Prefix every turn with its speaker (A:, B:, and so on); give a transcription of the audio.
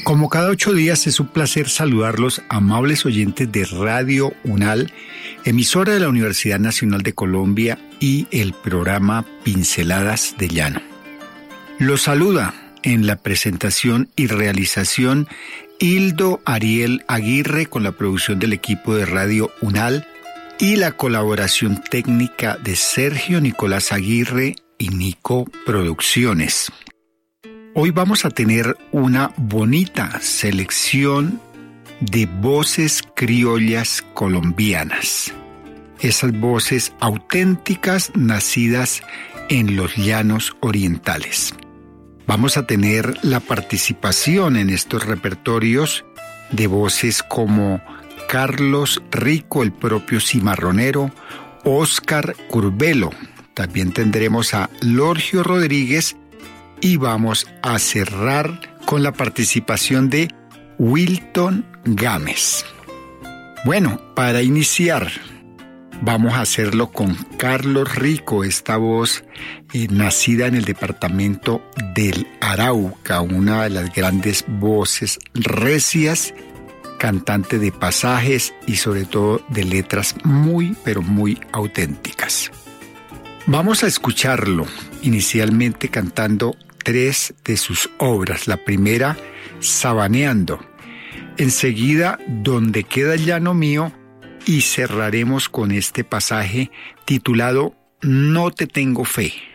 A: Como cada 8 días es un placer saludarlos, amables oyentes de Radio UNAL, emisora de la Universidad Nacional de Colombia y el programa Pinceladas de Llano. Los saluda en la presentación y realización Hildo Ariel Aguirre con la producción del equipo de Radio UNAL y la colaboración técnica de Sergio Nicolás Aguirre y Nico Producciones. Hoy vamos a tener una bonita selección de voces criollas colombianas. Esas voces auténticas nacidas en los llanos orientales. Vamos a tener la participación en estos repertorios de voces como Carlos Rico, el propio cimarronero, Óscar Curbelo. También tendremos a Lorgio Rodríguez y vamos a cerrar con la participación de Wilton Gámez. Bueno, para iniciar, vamos a hacerlo con Carlos Rico, esta voz nacida en el departamento del Arauca, una de las grandes voces recias, cantante de pasajes y sobre todo de letras muy, pero muy auténticas. Vamos a escucharlo inicialmente cantando 3 de sus obras. La primera, Sabaneando. Enseguida, Donde queda el llano mío. Y cerraremos con este pasaje titulado No te tengo fe.